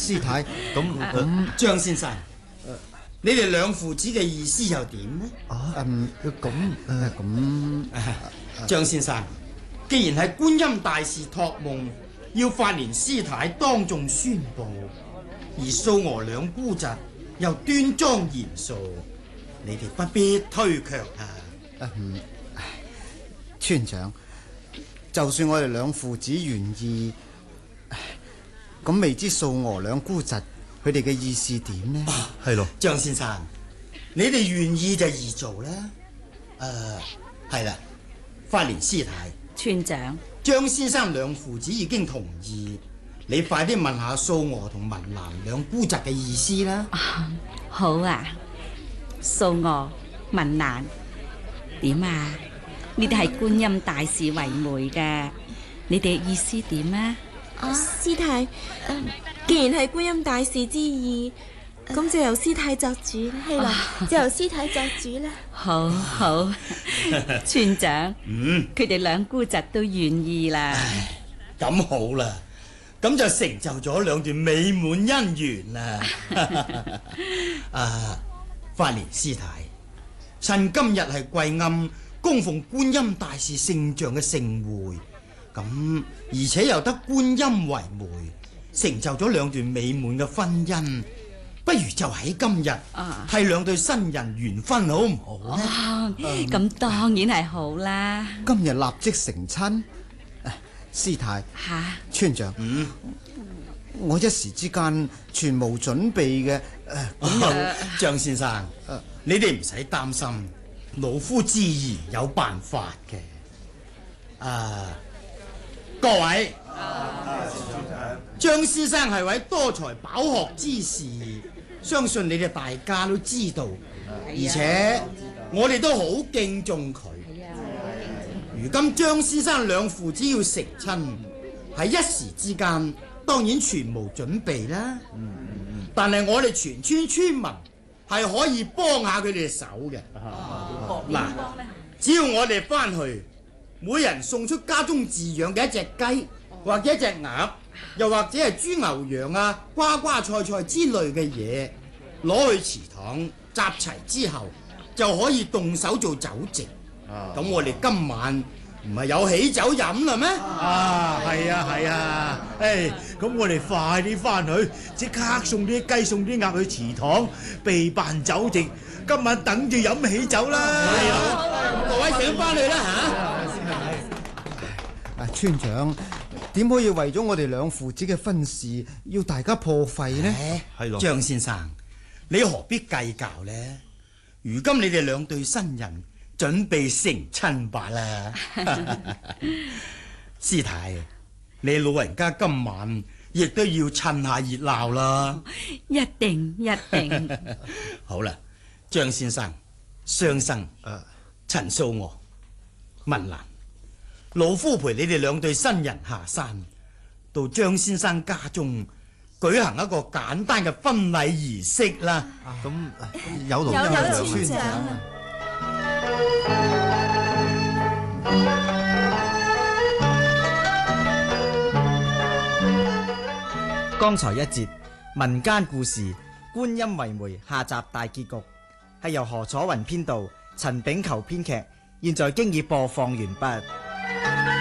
師太， 咁張先生，你哋兩父子嘅意思又點呢？張先生，既然係觀音大士託夢，要法蓮師太當眾宣佈，而素娥兩姑侄又端莊嚴肅，你哋不必推卻啊！ 村長，就算我哋兩父子願意，咁未知素娥兩姑侄佢哋嘅意思點呢？ 係咯， 張先生，你哋願意就易做啦。係啦，法蓮師太， 村長， 張先生兩父子已經同意，你快啲問下素娥同文蘭兩姑侄嘅意思啦。 好啊，素娥、文蘭，點啊？你哋係觀音大士為媒嘅，你哋意思點啊？ 師太，既然係觀音大士之意，咁就由師太作主啦。係啦，就由師太作主啦。 好好，村長，佢哋兩姑侄都願意啦。 咁好啦，咁就成就咗兩段美滿姻緣啦。法蓮師太，趁今日係貴庵供奉觀音大士聖像嘅盛會，咁而且又得觀音為媒，成就咗兩段美滿嘅婚姻，不如就喺今日係兩對新人圓婚，好唔好呢？ 咁當然係好啦。 今日立即成親，師太，村長，我一時之間全無準備嘅。 張先生，你哋唔使擔心，老夫自然有辦法嘅。各位，張先生係位多才飽學之士，相信你哋大家都知道，而且我哋都好敬重佢。如今張先生兩父子要成親，喺一時之間，當然全無準備啦。但係我哋全村村民係可以幫下佢哋手嘅。嗱，只要我哋翻去，每人送出家中飼養嘅一隻雞，或者一隻鴨，又或者係豬牛羊啊、瓜瓜菜菜之類嘅嘢，攞去祠堂集齊之後，就可以動手做酒席。咁我哋今晚唔係有喜酒飲啦咩？ 係啊，咁我哋快啲翻去，即刻送啲雞送啲鴨去祠堂備辦酒席，今晚等住飲喜酒啦。係啊， 各位請翻去啦嚇。 村長，點可以為咗我哋兩父子嘅婚事要大家破費呢？ 係咯， 張先生，你何必計較呢？如今你哋兩對新人準備成親吧啦。師太，你老人家今晚亦都要趁下熱鬧啦。 一定。 好啦，張先生、雙生、陳素娥、文蘭，老夫陪你哋兩對新人下山，到張先生家中舉行一個簡單嘅婚禮儀式啦。 咁有勞村長。 剛才一節民間故事《觀音為媒》下集大結局，係由何楚雲編導，陳炳球編劇，現在經已播放完畢。